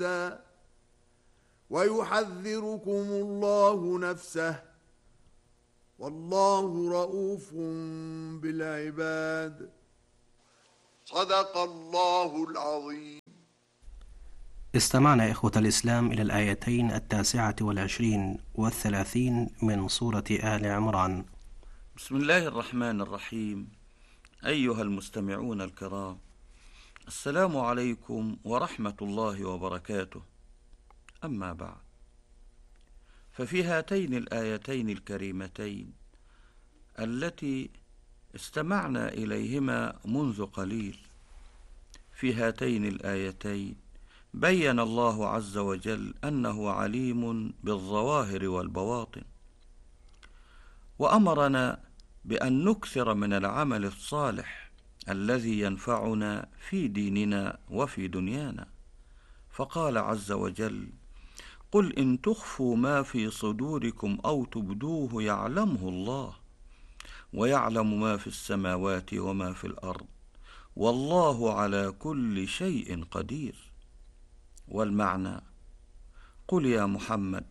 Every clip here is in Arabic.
ويحذركم الله نفسه والله رؤوف بالعباد. صدق الله العظيم. استمعنا إخوة الإسلام إلى الآيتين 29 و30 من سورة آل عمران. بسم الله الرحمن الرحيم. أيها المستمعون الكرام، السلام عليكم ورحمة الله وبركاته. أما بعد، ففي هاتين الآيتين الكريمتين التي استمعنا إليهما منذ قليل، في هاتين الآيتين بيّن الله عز وجل أنه عليم بالظواهر والبواطن، وأمرنا بأن نكثر من العمل الصالح الذي ينفعنا في ديننا وفي دنيانا، فقال عز وجل: قل إن تخفوا ما في صدوركم أو تبدوه يعلمه الله ويعلم ما في السماوات وما في الأرض والله على كل شيء قدير. والمعنى: قل يا محمد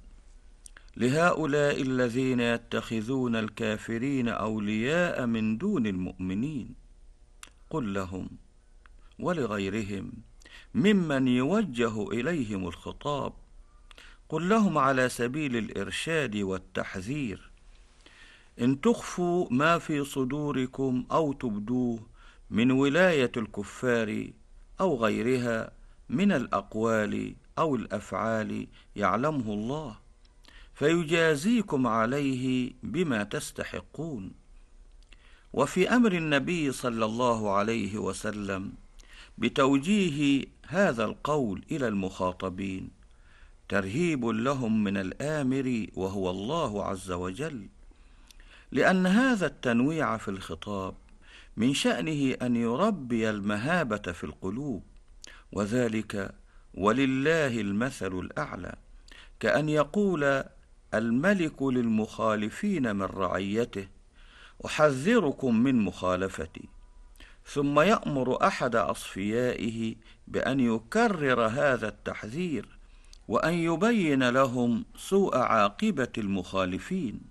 لهؤلاء الذين يتخذون الكافرين أولياء من دون المؤمنين، قل لهم ولغيرهم ممن يوجه إليهم الخطاب، قل لهم على سبيل الإرشاد والتحذير: إن تخفوا ما في صدوركم أو تبدوه من ولاية الكفار أو غيرها من الأقوال أو الأفعال يعلمه الله فيجازيكم عليه بما تستحقون. وفي أمر النبي صلى الله عليه وسلم بتوجيه هذا القول إلى المخاطبين ترهيب لهم من الآمر وهو الله عز وجل، لأن هذا التنويع في الخطاب من شأنه أن يربي المهابة في القلوب، وذلك ولله المثل الأعلى، كأن يقول الملك للمخالفين من رعيته: أحذركم من مخالفتي، ثم يأمر أحد أصفيائه بأن يكرر هذا التحذير وأن يبين لهم سوء عاقبة المخالفين.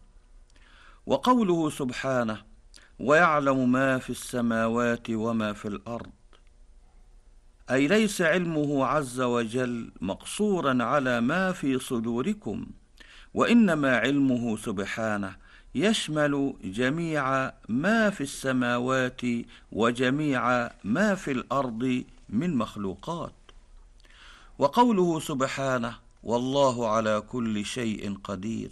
وقوله سبحانه: ويعلم ما في السماوات وما في الأرض، أي ليس علمه عز وجل مقصورا على ما في صدوركم، وإنما علمه سبحانه يشمل جميع ما في السماوات وجميع ما في الأرض من مخلوقات. وقوله سبحانه: والله على كل شيء قدير،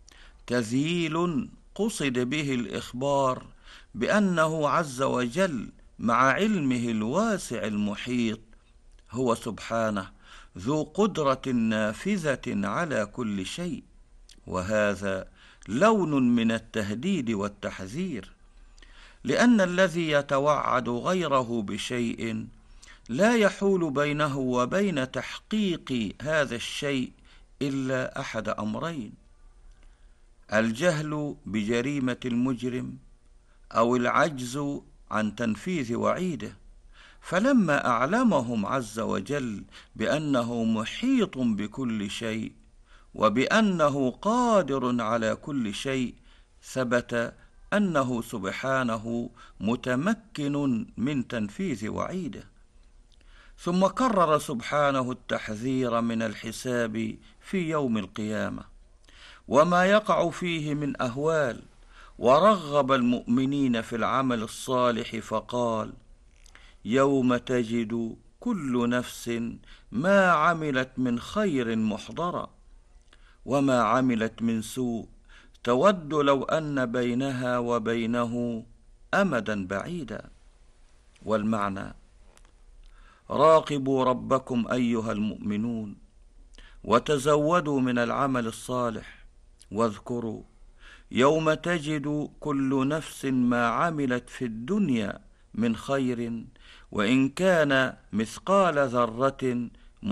تذييل قصد به الإخبار بأنه عز وجل مع علمه الواسع المحيط هو سبحانه ذو قدرة نافذة على كل شيء، وهذا لون من التهديد والتحذير، لأن الذي يتوعد غيره بشيء لا يحول بينه وبين تحقيق هذا الشيء إلا أحد أمرين: الجهل بجريمة المجرم أو العجز عن تنفيذ وعيده. فلما أعلمهم عز وجل بأنه محيط بكل شيء وبأنه قادر على كل شيء، ثبت أنه سبحانه متمكن من تنفيذ وعيده. ثم كرر سبحانه التحذير من الحساب في يوم القيامة وما يقع فيه من أهوال، ورغب المؤمنين في العمل الصالح فقال: يوم تجد كل نفس ما عملت من خير محضرا وما عملت من سوء تود لو أن بينها وبينه أمدا بعيدا. والمعنى: راقبوا ربكم أيها المؤمنون وتزودوا من العمل الصالح، واذكروا يوم تجد كل نفس ما عملت في الدنيا من خير وإن كان مثقال ذرة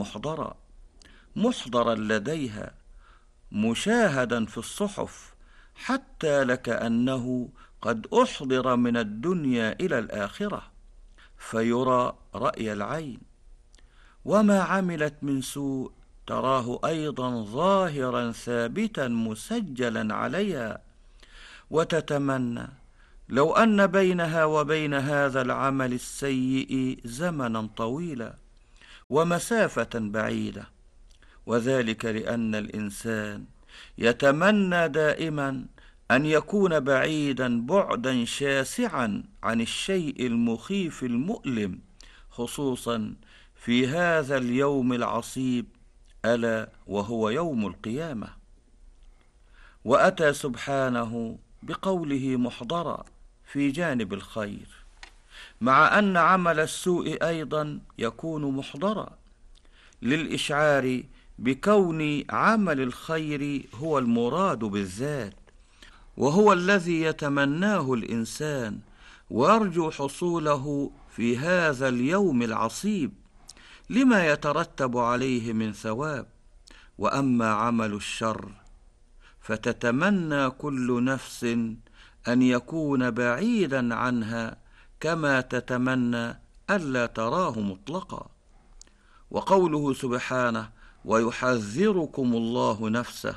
محضرا لديها مشاهدا في الصحف، حتى لكأنه قد أحضر من الدنيا إلى الآخرة فيرى رأي العين. وما عملت من سوء تراه أيضا ظاهرا ثابتا مسجلا عليها، وتتمنى لو أن بينها وبين هذا العمل السيء زمنا طويلا ومسافة بعيدة، وذلك لأن الإنسان يتمنى دائما أن يكون بعيدا بعدا شاسعا عن الشيء المخيف المؤلم، خصوصا في هذا اليوم العصيب ألا وهو يوم القيامة. وأتى سبحانه بقوله محضرا في جانب الخير، مع أن عمل السوء أيضا يكون محضرا، للإشعار بكون عمل الخير هو المراد بالذات، وهو الذي يتمناه الإنسان ويرجو حصوله في هذا اليوم العصيب لما يترتب عليه من ثواب. وأما عمل الشر فتتمنى كل نفس أن يكون بعيدا عنها كما تتمنى ألا تراه مطلقا. وقوله سبحانه ويحذركم الله نفسه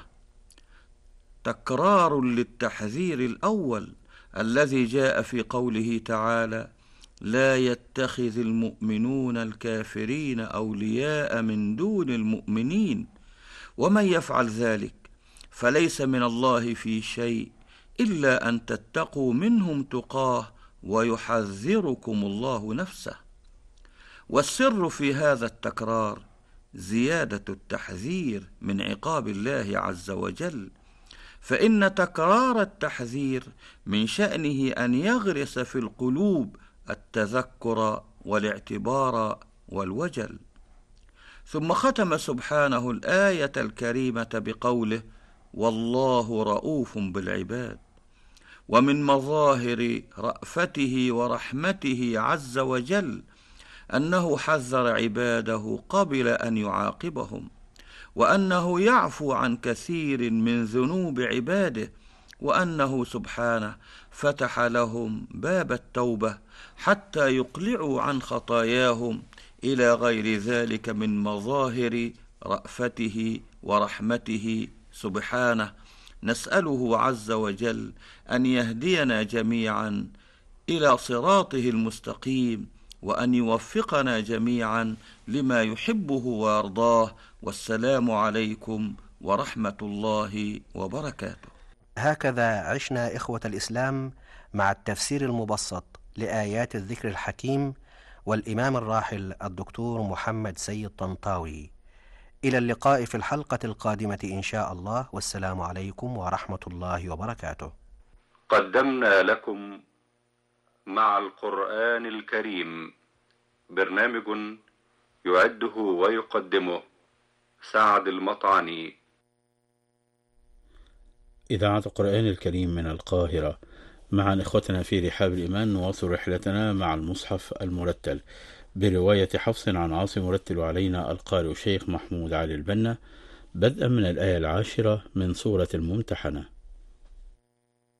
تكرار للتحذير الأول الذي جاء في قوله تعالى لا يتخذ المؤمنون الكافرين أولياء من دون المؤمنين ومن يفعل ذلك فليس من الله في شيء إلا أن تتقوا منهم تقاه ويحذركم الله نفسه. والسر في هذا التكرار زيادة التحذير من عقاب الله عز وجل، فإن تكرار التحذير من شأنه أن يغرس في القلوب التذكر والاعتبار والوجل. ثم ختم سبحانه الآية الكريمة بقوله والله رؤوف بالعباد. ومن مظاهر رأفته ورحمته عز وجل أنه حذر عباده قبل أن يعاقبهم، وأنه يعفو عن كثير من ذنوب عباده، وأنه سبحانه فتح لهم باب التوبة حتى يقلعوا عن خطاياهم إلى غير ذلك من مظاهر رأفته ورحمته سبحانه. نسأله عز وجل أن يهدينا جميعا إلى صراطه المستقيم، وأن يوفقنا جميعا لما يحبه ويرضاه. والسلام عليكم ورحمة الله وبركاته. هكذا عشنا إخوة الإسلام مع التفسير المبسط لآيات الذكر الحكيم والإمام الراحل الدكتور محمد سيد طنطاوي. إلى اللقاء في الحلقة القادمة إن شاء الله، والسلام عليكم ورحمة الله وبركاته. قدمنا لكم مع القرآن الكريم برنامج يعده ويقدمه سعد المطعني. إذاعة القرآن الكريم من القاهرة. مع إخوتنا في رحاب الإيمان نواصل رحلتنا مع المصحف المرتل برواية حفص عن عاصم، مرتل علينا القارئ الشيخ محمود علي البنا، بدءا من الآية 10 من سورة الممتحنة.